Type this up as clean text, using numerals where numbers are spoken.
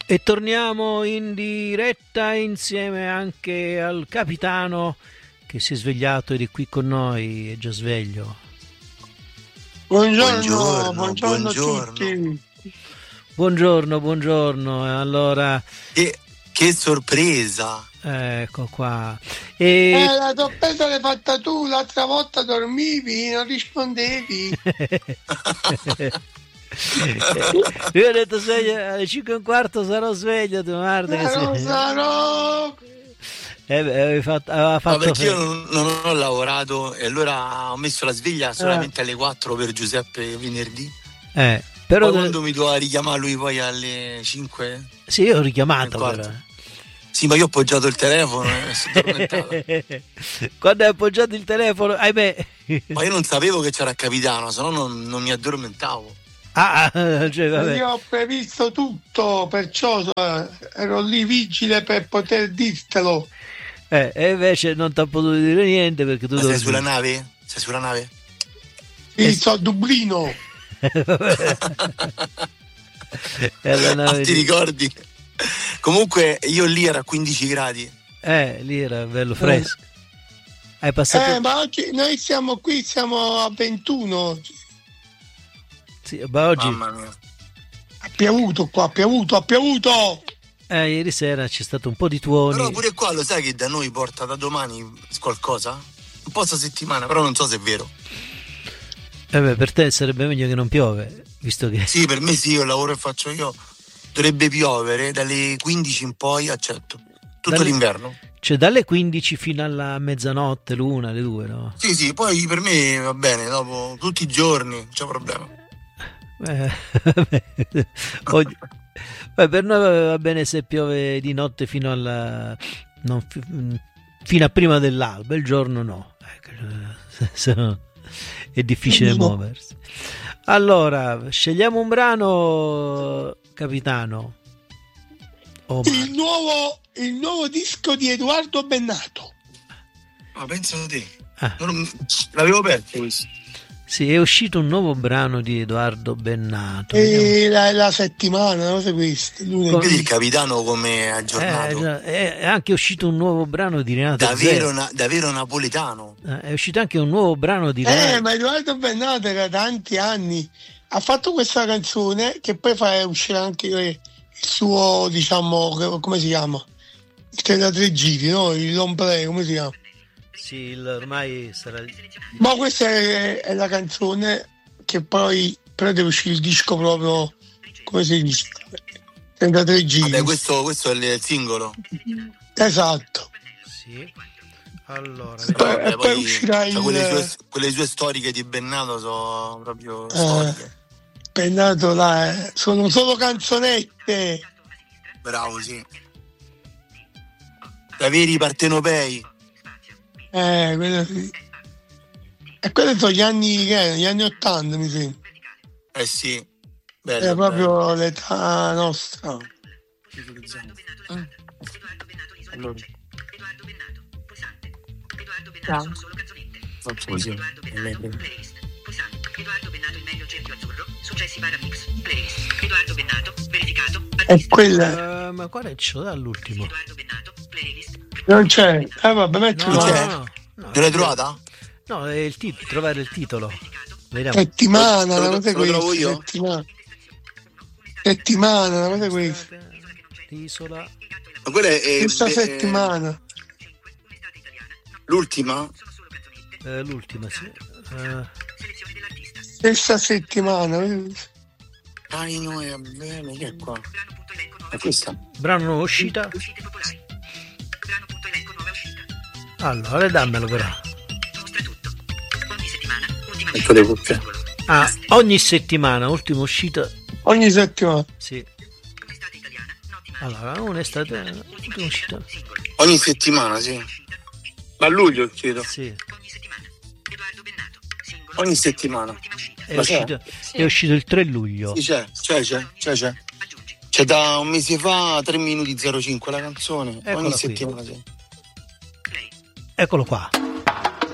E torniamo in diretta insieme anche al capitano che si è svegliato ed è qui con noi, è già sveglio. Buongiorno a tutti. Buongiorno. Allora, che sorpresa! Ecco qua. La sorpresa l'hai fatta tu, l'altra volta dormivi, non rispondevi. Io ho detto sveglio, alle 5:15 sarò sveglio, tu guarda che non sarò. Aveva fatto perché io non ho lavorato e allora ho messo la sveglia solamente alle 4 per Giuseppe venerdì. Però poi quando mi doveva richiamare lui poi alle 5? Sì, io ho richiamato però. Sì, ma io ho appoggiato il telefono e sono addormentato. Quando hai appoggiato il telefono, ahimè. Ma io non sapevo che c'era il capitano, se no non mi addormentavo. Cioè, vabbè. Io ho previsto tutto, perciò ero lì vigile per poter dirtelo. E invece non ti ho potuto dire niente perché tu sei sulla nave? Sei sulla nave? Sì, sto a Dublino. Ti ricordi? Comunque io lì era a 15 gradi. Lì era bello fresco. Hai passato... ma oggi noi siamo qui, siamo a 21. Sì, ma oggi... Mamma mia. Ha piovuto qua, ha piovuto. Ieri sera c'è stato un po' di tuoni. Però pure qua lo sai che da noi porta da domani qualcosa? Un po' sta settimana, però non so se è vero. Per te sarebbe meglio che non piove, visto che... Sì, per me sì, io il lavoro che faccio io dovrebbe piovere dalle 15 in poi, accetto. Tutto l'inverno. Cioè dalle 15 fino alla mezzanotte, l'una, le 2, no? Sì, poi per me va bene, dopo tutti i giorni, non c'è problema. Per noi va bene se piove di notte fino alla... fino a prima dell'alba, il giorno no. Se no è difficile muoversi. Allora, scegliamo un brano, capitano. Il nuovo disco di Edoardo Bennato. Ma pensa a te. L'avevo perso questo. Sì, è uscito un nuovo brano di Edoardo Bennato. La settimana, non so questo. Vedi il capitano come è aggiornato. È anche uscito un nuovo brano di Renato davvero napoletano. È uscito anche un nuovo brano di Renato. Ma Edoardo Bennato era tanti anni. Ha fatto questa canzone che poi fa uscire anche il suo, diciamo, come si chiama? Il da 3 giri, no? Il long play, come si chiama? Sì, ormai sarà... Ma questa è la canzone che poi però deve uscire il disco proprio, come si dice? 33 giri. Vabbè, questo è il singolo. Esatto. Sì. Allora, poi uscirà quelle sue storiche di Bennato sono proprio storiche. Bennato là, sono solo canzonette. Bravo, sì. Da veri partenopei. Quello sì. E quelli sono gli anni 80, mi sembra. Sì, bello, è proprio l'età nostra. Allora. Ciao. Faccio così. Edoardo Bennato, il meglio cerchio azzurro, successi Paramix, playlist. Edoardo Bennato, verificato. È quella. Ma quale ce l'ha all'ultimo? Edoardo Bennato, playlist. Non c'è. Vabbè, mettilo. No. Te l'hai trovata? No, è il trovare il titolo. Vediamo. Settimana, la cosa questa. Lo trovo io? Settimana, la cosa questa. L'isola. Ma quella è questa settimana. L'ultima? L'ultima, sì. Stessa settimana. No, è bene, che è qua? È questa? Brano nuova uscita. Allora, dammelo però. Ecco le cuffie. Ogni settimana, ultima uscita. Ogni settimana? Sì. Allora, un'estate, ultima uscita. Ogni settimana, sì. Ma a luglio chiedo. Sì. Ogni settimana. È uscito il 3 luglio. Sì, c'è. C'è da un mese fa, 3 minuti 05 la canzone. Eccola ogni qui. settimana, sì. Eccolo qua.